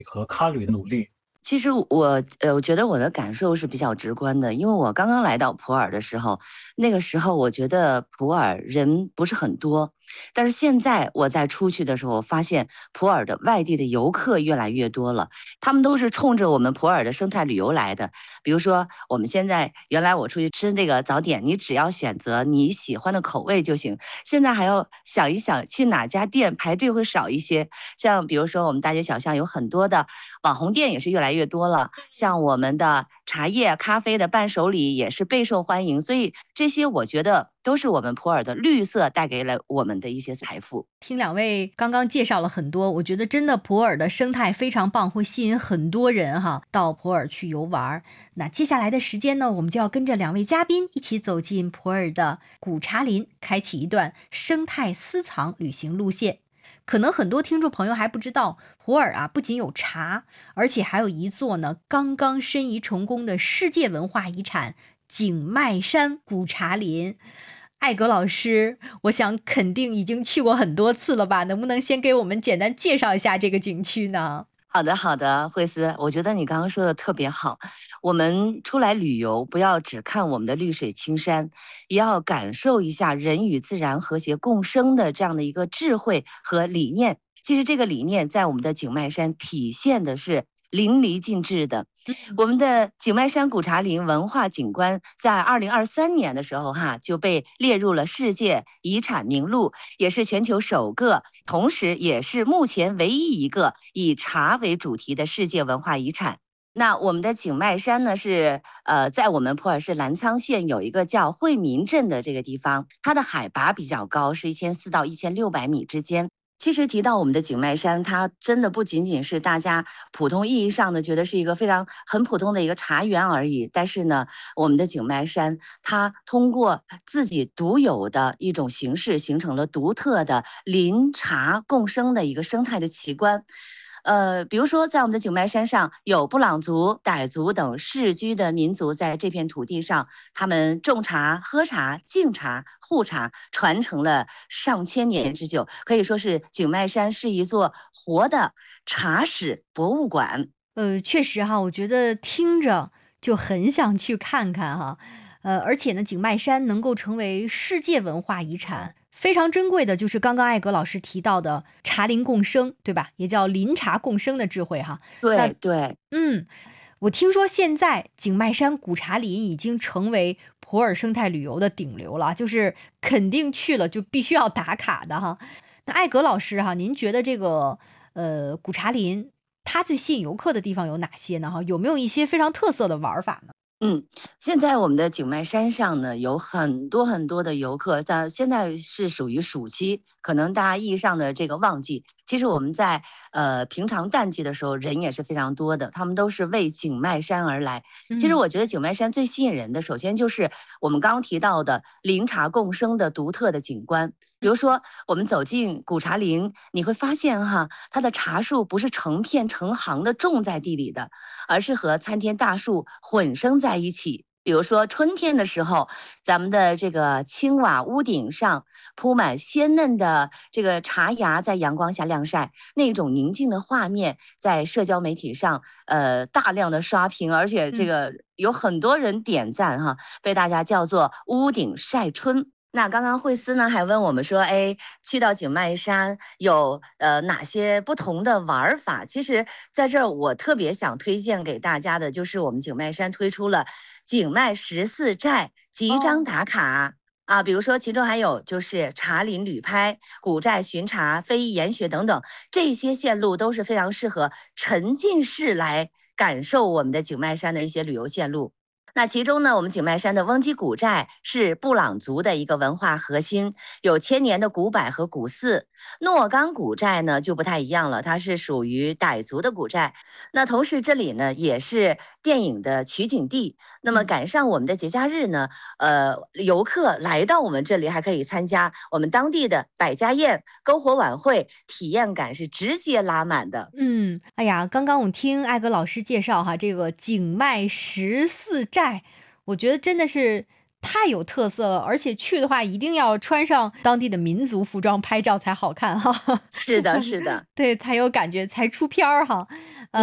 和喀吕的努力。 其实我觉得我的感受是比较直观的，因为我刚刚来到普洱的时候，那个时候我觉得普洱人不是很多，但是现在我再出去的时候，发现普洱的外地的游客越来越多了，他们都是冲着我们普洱的生态旅游来的。比如说，我们现在原来我出去吃那个早点，你只要选择你喜欢的口味就行，现在还要想一想去哪家店排队会少一些。像比如说我们大街小巷有很多的网红店也是越来越多了，像我们的茶叶、咖啡的伴手礼也是备受欢迎，所以这些我觉得都是我们普洱的绿色带给了我们的一些财富。 听两位刚刚介绍了很多，我觉得真的普洱的生态非常棒，会吸引很多人到普洱去游玩。那接下来的时间呢，我们就要跟着两位嘉宾一起走进普洱的古茶林，开启一段生态私藏旅行路线。可能很多听众朋友还不知道，普洱不仅有茶，而且还有一座呢刚刚申遗成功的世界文化遗产景迈山古茶林。艾格老师，我想肯定已经去过很多次了吧？能不能先给我们简单介绍一下这个景区呢？ 好的，好的，惠思，我觉得你刚刚说的特别好。我们出来旅游，不要只看我们的绿水青山，也要感受一下人与自然和谐共生的这样的一个智慧和理念。其实这个理念在我们的景迈山体现的是淋漓尽致的。我们的景迈山古茶林文化景观在2023年的时候就被列入了世界遗产名录，也是全球首个，同时也是目前唯一一个以茶为主题的世界文化遗产。那我们的景迈山呢是在我们普洱市澜沧县有一个叫惠民镇的这个地方，它的海拔比较高，是1400到1600米之间。其实提到我们的景迈山，它真的不仅仅是大家普通意义上的觉得是一个很普通的一个茶园而已。但是呢，我们的景迈山它通过自己独有的一种形式，形成了独特的林茶共生的一个生态的奇观。比如说，在我们的景迈山上，有布朗族、傣族等世居的民族在这片土地上，他们种茶、喝茶、敬茶、护茶，传承了上千年之久，可以说是景迈山是一座活的茶史博物馆。 确实我觉得听着就很想去看看而且呢，景迈山能够成为世界文化遗产，非常珍贵的就是刚刚艾格老师提到的茶林共生，对吧？也叫林茶共生的智慧对对， 我听说现在景迈山古茶林已经成为普洱生态旅游的顶流了，就是肯定去了就必须要打卡的那艾格老师您觉得这个古茶林它最吸引游客的地方有哪些呢？有没有一些非常特色的玩法呢？ 现在我们的景迈山上呢，有很多很多的游客，像现在是属于暑期，可能大家意义上的这个旺季。其实我们在平常淡季的时候，人也是非常多的，他们都是为景迈山而来。其实我觉得景迈山最吸引人的，首先就是我们刚刚提到的林茶共生的独特的景观。比如说，我们走进古茶林，你会发现它的茶树不是成片成行的种在地里的，而是和参天大树混生在一起。比如说春天的时候，咱们的这个青瓦屋顶上铺满鲜嫩的这个茶芽，在阳光下晾晒，那种宁静的画面，在社交媒体上大量的刷屏，而且这个有很多人点赞被大家叫做屋顶晒春。那刚刚惠思呢还问我们说，去到景迈山有哪些不同的玩法？其实在这儿我特别想推荐给大家的就是我们景迈山推出了景迈14寨集章打卡。比如说其中还有就是茶林旅拍、古寨巡茶、非遗研学等等，这些线路都是非常适合沉浸式来感受我们的景迈山的一些旅游线路。那其中呢，我们景迈山的翁基古寨是布朗族的一个文化核心，有千年的古柏和古寺。诺冈古寨呢就不太一样了，它是属于傣族的古寨。那同时这里呢也是电影的取景地。那么赶上我们的节假日呢，游客来到我们这里还可以参加我们当地的百家宴、篝火晚会，体验感是直接拉满的。 哎呀，刚刚我听艾格老师介绍这个景迈14寨，我觉得真的是太有特色了，而且去的话一定要穿上当地的民族服装拍照才好看是的，是的， 对，才有感觉，才出片儿